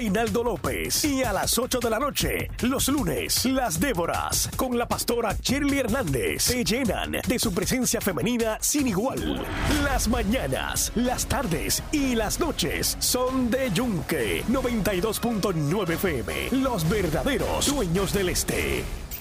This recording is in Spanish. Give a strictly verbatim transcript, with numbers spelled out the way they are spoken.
Reinaldo López. Y a las ocho de la noche, los lunes, las Déboras, con la pastora Shirley Hernández, se llenan de su presencia femenina sin igual. Las mañanas, las tardes y las noches son de Yunque. noventa y dos punto nueve F M. Los verdaderos dueños del este.